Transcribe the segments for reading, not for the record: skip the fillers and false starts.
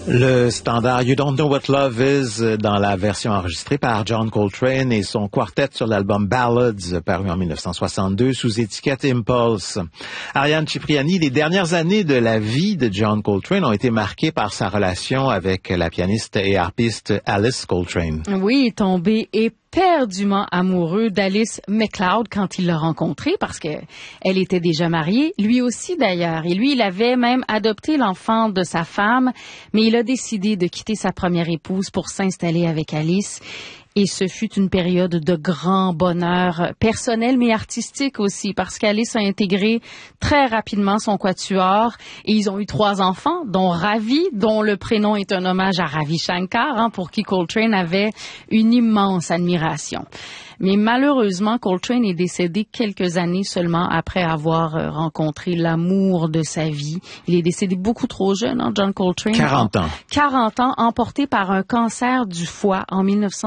Le standard You Don't Know What Love Is dans la version enregistrée par John Coltrane et son quartet sur l'album Ballads paru en 1962 sous étiquette Impulse. Ariane Cipriani, les dernières années de la vie de John Coltrane ont été marquées par sa relation avec la pianiste et harpiste Alice Coltrane. Oui, tombé éperdument amoureux d'Alice MacLeod quand il l'a rencontrée parce que elle était déjà mariée, lui aussi d'ailleurs. Et lui, il avait même adopté l'enfant de sa femme, mais il a décidé de quitter sa première épouse pour s'installer avec Alice. Et ce fut une période de grand bonheur personnel, mais artistique aussi, parce qu'Alice a intégré très rapidement son quatuor et ils ont eu 3 enfants, dont Ravi, dont le prénom est un hommage à Ravi Shankar, pour qui Coltrane avait une immense admiration. Mais malheureusement, Coltrane est décédé quelques années seulement après avoir rencontré l'amour de sa vie. Il est décédé beaucoup trop jeune, John Coltrane. 40 ans. 40 ans, emporté par un cancer du foie en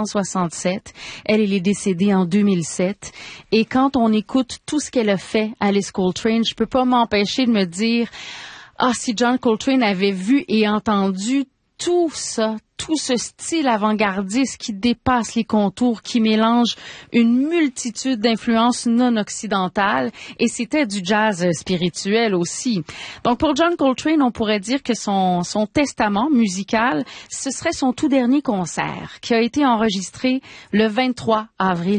1967. Elle est décédée en 2007. Et quand on écoute tout ce qu'elle a fait, Alice Coltrane, je peux pas m'empêcher de me dire, si John Coltrane avait vu et entendu tout ça, tout ce style avant-gardiste qui dépasse les contours, qui mélange une multitude d'influences non occidentales, et c'était du jazz spirituel aussi. Donc pour John Coltrane, on pourrait dire que son testament musical, ce serait son tout dernier concert, qui a été enregistré le 23 avril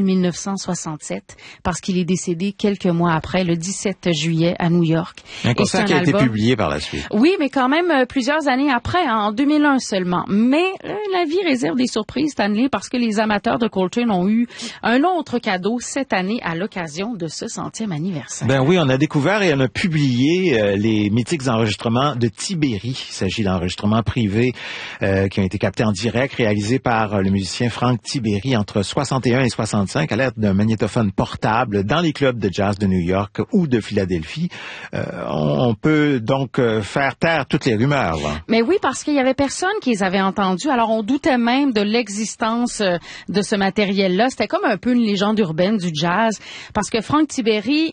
1967, parce qu'il est décédé quelques mois après, le 17 juillet à New York. Un concert qui a été publié par la suite. Oui, mais quand même plusieurs années après, en 2001 seulement. Mais la vie réserve des surprises, Stanley, parce que les amateurs de Coltrane ont eu un autre cadeau cette année à l'occasion de ce 100e anniversaire. Ben oui, on a découvert et on a publié les mythiques enregistrements de Tiberi. Il s'agit d'enregistrements privés qui ont été captés en direct, réalisés par le musicien Frank Tiberi entre 61 et 65 à l'aide d'un magnétophone portable dans les clubs de jazz de New York ou de Philadelphie. On peut donc faire taire toutes les rumeurs. Là. Mais oui, parce qu'il y avait personne qui les avait entendus. Alors, on doutait même de l'existence de ce matériel-là. C'était comme un peu une légende urbaine du jazz. Parce que Frank Tiberi,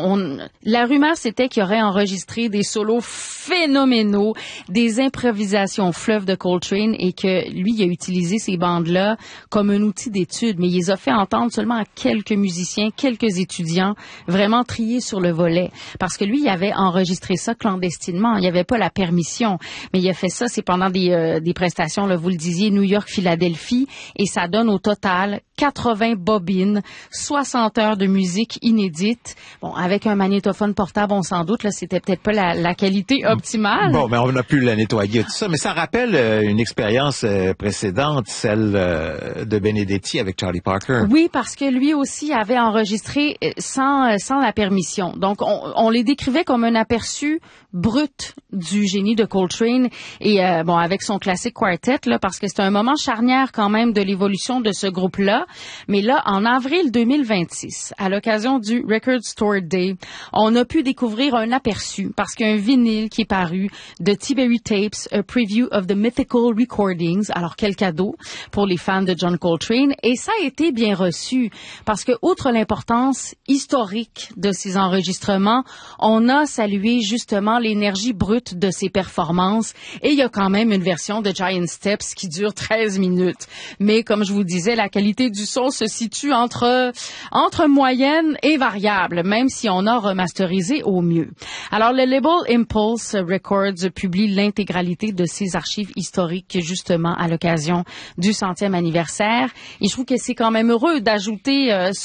la rumeur, c'était qu'il aurait enregistré des solos phénoménaux, des improvisations fleuves de Coltrane et que lui, il a utilisé ces bandes-là comme un outil d'étude. Mais il les a fait entendre seulement à quelques musiciens, quelques étudiants, vraiment triés sur le volet. Parce que lui, il avait enregistré ça clandestinement. Il n'y avait pas la permission. Mais il a fait ça, c'est pendant des prestations, là, vous le disiez, New York, Philadelphie, et ça donne au total 80 bobines, 60 heures de musique inédite. Bon, avec un magnétophone portable, on s'en doute, là, c'était peut-être pas la qualité optimale. Bon, mais on a pu la nettoyer, tout ça, mais ça rappelle une expérience précédente, celle de Benedetti avec Charlie Parker. Oui, parce que lui aussi avait enregistré sans la permission. Donc, on les décrivait comme un aperçu brut du génie de Coltrane et avec son classique quartet, là, parce que c'est un moment charnière quand même de l'évolution de ce groupe-là. Mais là, en avril 2026, à l'occasion du Record Store Day, on a pu découvrir un aperçu, parce qu'un vinyle qui est paru de Tiberi Tapes, A Preview of the Mythical Recordings. Alors, quel cadeau pour les fans de John Coltrane. Et ça a été bien reçu, parce que, outre l'importance historique de ces enregistrements, on a salué justement l'énergie brute de ses performances. Et il y a quand même une version de Giant Steps qui dure 13 minutes. Mais comme je vous disais, la qualité du son se situe entre moyenne et variable, même si on a remasterisé au mieux. Alors, le label Impulse Records publie l'intégralité de ses archives historiques, justement, à l'occasion du 100e anniversaire. Et je trouve que c'est quand même heureux d'ajouter